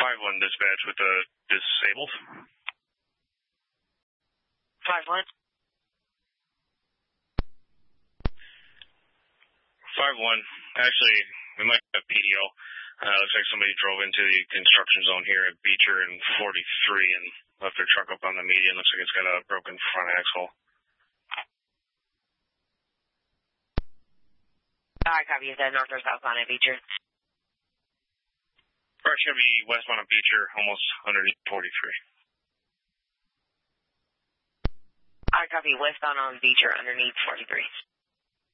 5-1 dispatch with the disabled. 5-1. 5-1. Actually, we might have PDO. Looks like somebody drove into the construction zone here at Beecher and 43 and left their truck up on the median. Looks like it's got a broken front axle. I copy. Is that north or southbound at Beecher? Right, Chevy westbound of Beecher, almost underneath 43. I copy. Westbound on Beecher, underneath 43.